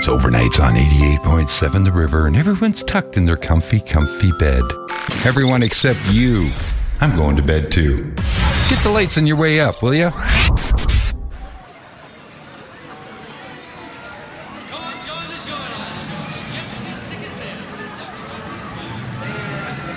It's overnights on 88.7 The River, and everyone's tucked in their comfy bed. Everyone except you. I'm going to bed too. Get the lights on your way up, will ya?